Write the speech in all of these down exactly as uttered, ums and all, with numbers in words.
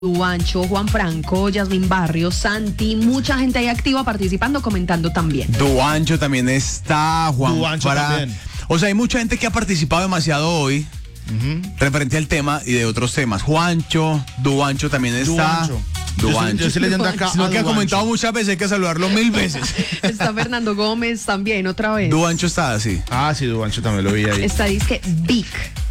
Duancho, Juan Franco, Yasmín Barrios, Santi, mucha gente ahí activa participando, comentando también. Duancho también está, Juan Duancho Fra... también. O sea, hay mucha gente que ha participado demasiado hoy, uh-huh. referente al tema y de otros temas. Juancho, Duancho también está. Duancho. Duancho. Yo estoy leyendo acá. Lo que ha comentado muchas veces, hay que saludarlo mil veces. Está Fernando Gómez también, otra vez. Duancho está así. Ah, sí, Duancho también lo vi ahí. Está, dice Vic.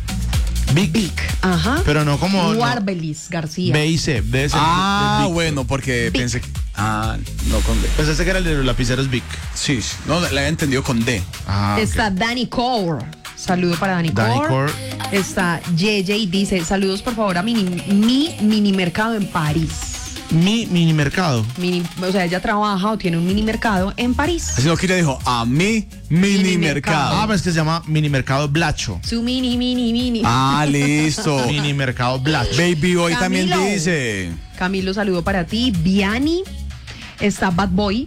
Vic. Vic, ajá. Pero no como. Warbelis no. García. B y C, debe ser. Ah, Vic, bueno, porque Vic. pensé que. Ah, no con D. Pensaste que era el de los lapiceros Vic. Sí, sí. No, la había entendido con D. Ah, Está okay. Dani Core. Saludo para Dani, Dani Core. Core. Está J J, dice, saludos por favor a mi, mi mini mercado en París. Mi mini mercado. Mini, o sea, ella trabaja o tiene un mini mercado en París. Así no que ella dijo, a mi mini, Mini mercado. mercado. Ah, pero es que se llama mini mercado Blacho. Su mini, mini, mini. Ah, listo. Mini mercado Blacho. Baby Boy también Camilo. dice. Camilo, saludo para ti. Viani. Está Bad Boy.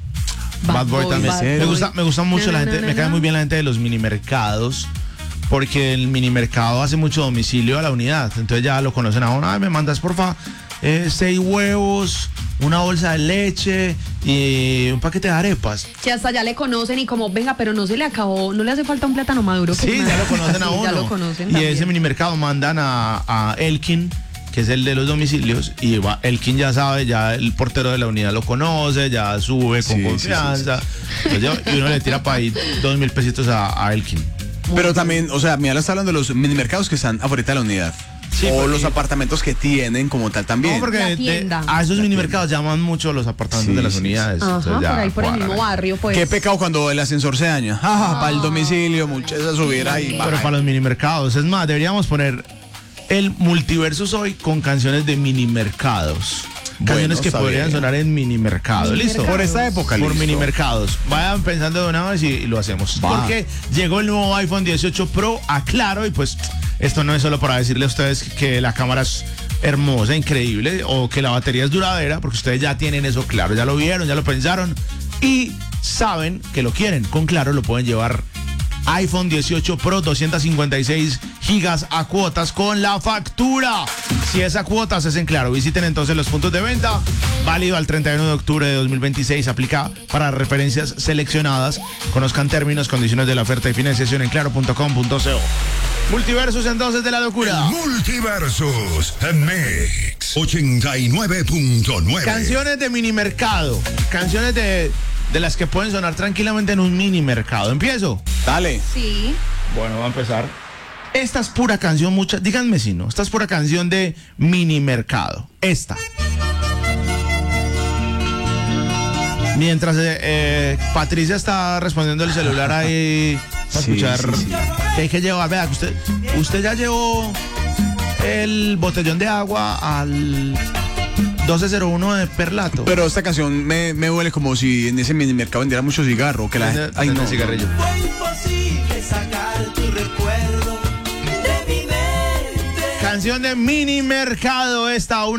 Bad Boy también. Bad Me Boy. gusta, me gusta mucho Na, la na, gente, na, me na. cae muy bien la gente de los mini mercados. Porque el mini mercado hace mucho domicilio a la unidad. Entonces ya lo conocen a uno. Ay, me mandas porfa eh, seis huevos, una bolsa de leche y un paquete de arepas. Que hasta ya le conocen y como, venga, pero no se le acabó, no le hace falta un plátano maduro. que Sí, me- ya lo conocen a Sí, uno. Ya lo conocen y también. ese mini mercado mandan a, a Elkin, que es el de los domicilios, y va, Elkin ya sabe, ya el portero de la unidad lo conoce, ya sube con Sí, confianza. Entonces, y uno le tira para ahí dos mil pesitos a, a Elkin. Pero también, o sea, mira, está hablando de los mini mercados que están afuera de la unidad. Sí, o porque- los apartamentos que tienen como tal también. No, porque La de- tienda. a esos mini mercados llaman mucho los apartamentos Sí, de las sí, unidades. Ajá, Entonces por ya ahí por el cuadran mismo ahí. barrio, pues. Qué pecado cuando el ascensor se daña. Ah, para el domicilio, muchachos, subir ahí. Pero baja. para los mini mercados, es más, deberíamos poner el multiverso hoy con canciones de mini mercados. Canciones Bueno, que está podrían bien. sonar en mini mercado. Mini ¿Listo? mercados. Por esta época, Por listo. mini mercados. Vayan pensando de una vez y, y lo hacemos. Va. Porque llegó el nuevo iPhone dieciocho Pro a Claro y pues esto no es solo para decirle a ustedes que la cámara es hermosa, increíble o que la batería es duradera, porque ustedes ya tienen eso claro, ya lo vieron, ya lo pensaron y saben que lo quieren. Con Claro lo pueden llevar iPhone dieciocho Pro doscientos cincuenta y seis gigas a cuotas con la factura. Si esa cuota es en Claro, visiten entonces los puntos de venta. Válido al treinta y uno de octubre de dos mil veintiséis. Aplica para referencias seleccionadas. Conozcan términos, condiciones de la oferta y financiación en claro punto com punto co. Multiversos entonces de la locura. Multiversus Mix ochenta y nueve punto nueve. Canciones de mini mercado. Canciones de, de las que pueden sonar tranquilamente en un mini mercado. ¿Empiezo? Dale. Sí. Bueno, va a empezar. Esta es pura canción, mucha, díganme si no, esta es pura canción de mini mercado. Esta. Mientras eh, eh, Patricia está respondiendo el celular ahí para Sí, escuchar sí, sí. que hay que llevar. Vea, que usted, usted ya llevó el botellón de agua al doce cero uno de Perlato. Pero esta canción me, me huele como si en ese mini mercado vendiera mucho cigarro. Que la Prende- Ay, prende no. el cigarrillo. Fue imposible sacar tu recuerdo de mi mente. Canción de mini mercado esta.